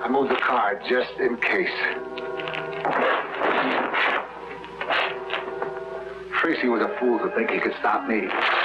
move the car just in case. Tracy was a fool to think he could stop me.